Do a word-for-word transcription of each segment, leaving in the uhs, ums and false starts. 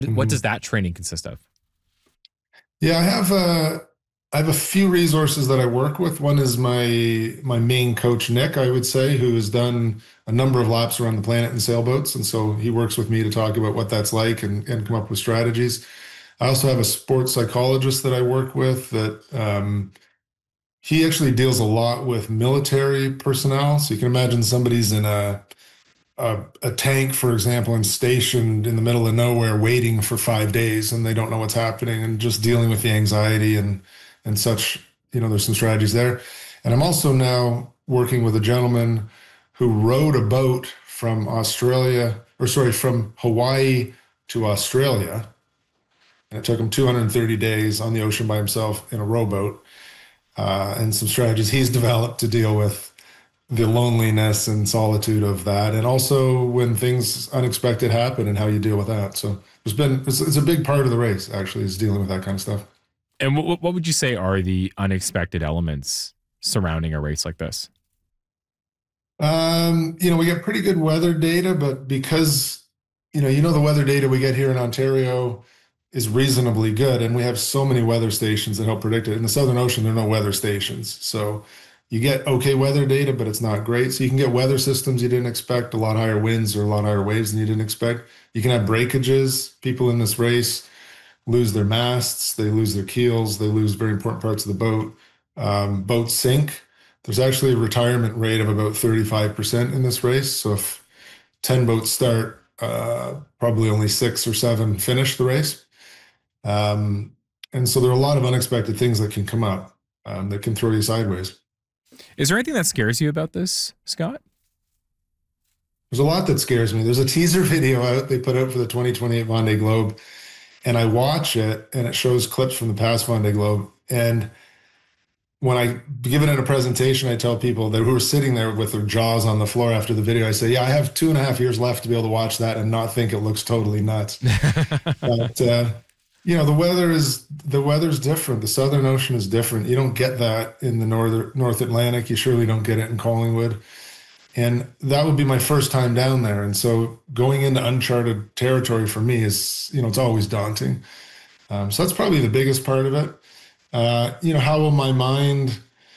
What does that training consist of? Yeah, I have a, I have a few resources that I work with. One is my my main coach, Nick, I would say, who has done a number of laps around the planet in sailboats. And so he works with me to talk about what that's like and, and come up with strategies. I also have a sports psychologist that I work with that um, he actually deals a lot with military personnel. So you can imagine somebody's in a a, a tank, for example, and stationed in the middle of nowhere, waiting for five days, and they don't know what's happening, and just dealing with the anxiety and and such. You know, there's some strategies there. And I'm also now working with a gentleman who rowed a boat from Australia, or sorry, from Hawaii to Australia, and it took him two hundred thirty days on the ocean by himself in a rowboat, uh, and some strategies he's developed to deal with the loneliness and solitude of that, and also when things unexpected happen and how you deal with that. So there's been it's, it's a big part of the race, actually, is dealing with that kind of stuff. And what, what would you say are the unexpected elements surrounding a race like this? Um, you know, we get pretty good weather data, but because you know, you know, the weather data we get here in Ontario is reasonably good, and we have so many weather stations that help predict it. In the Southern Ocean, there are no weather stations, so you get okay weather data, but it's not great. So you can get weather systems you didn't expect, a lot higher winds or a lot higher waves than you didn't expect. You can have breakages. People in this race lose their masts, they lose their keels, they lose very important parts of the boat. Um, boats sink. There's actually a retirement rate of about thirty-five percent in this race. So if ten boats start, uh, probably only six or seven finish the race. Um, and so there are a lot of unexpected things that can come up um, that can throw you sideways. Is there anything that scares you about this, Scott? There's a lot that scares me. There's a teaser video out they put out for the twenty twenty-eight Vendée Globe, and I watch it, and it shows clips from the past Vendée Globe. And when I give it in a presentation, I tell people that who are sitting there with their jaws on the floor after the video, I say, yeah, I have two and a half years left to be able to watch that and not think it looks totally nuts. But, uh, you know, the weather is, the weather's different. The Southern Ocean is different. You don't get that in the North, North Atlantic. You surely don't get it in Collingwood. And that would be my first time down there. And so going into uncharted territory for me is, you know, it's always daunting. Um, so that's probably the biggest part of it. Uh, you know, how will my mind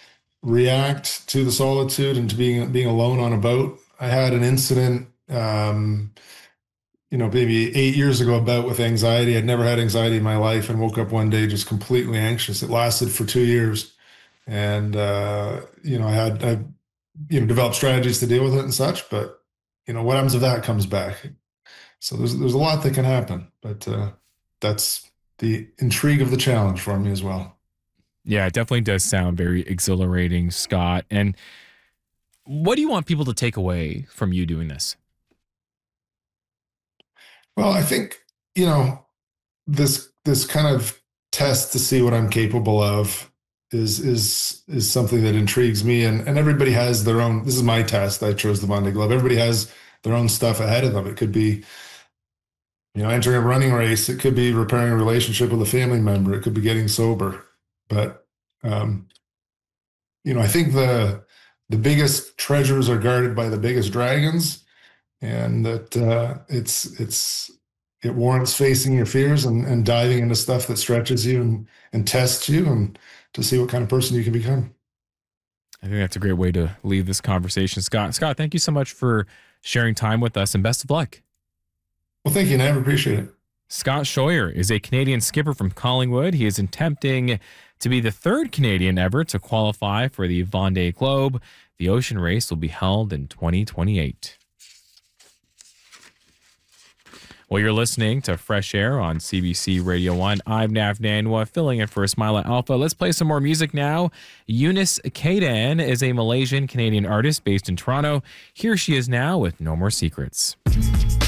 react to the solitude and to being being alone on a boat? I had an incident, um, you know, maybe eight years ago, about with anxiety. I'd never had anxiety in my life, and woke up one day just completely anxious. It lasted for two years, and uh, you know, I had I, you know, developed strategies to deal with it and such. But you know, what happens if that comes back? So there's there's a lot that can happen, but uh, that's the intrigue of the challenge for me as well. Yeah, it definitely does sound very exhilarating, Scott. And what do you want people to take away from you doing this? Well, I think, you know, this this kind of test to see what I'm capable of is is is something that intrigues me. And and everybody has their own. This is my test. I chose the Vendée Globe. Everybody has their own stuff ahead of them. It could be, you know, entering a running race. It could be repairing a relationship with a family member. It could be getting sober. But, um, you know, I think the the biggest treasures are guarded by the biggest dragons, and that uh, it's it's it warrants facing your fears and, and diving into stuff that stretches you and, and tests you, and to see what kind of person you can become. I think that's a great way to leave this conversation, Scott. Scott, thank you so much for sharing time with us, and best of luck. Well, thank you, Nav. Appreciate it. Scott Scheuer is a Canadian skipper from Collingwood. He is attempting to be the third Canadian ever to qualify for the Vendée Globe. The ocean race will be held in twenty twenty-eight. Well, you're listening to Fresh Air on C B C Radio one. I'm Nav Nanwa, filling in for Ismaila Alpha. Let's play some more music now. Eunice Kaydan is a Malaysian-Canadian artist based in Toronto. Here she is now with No More Secrets.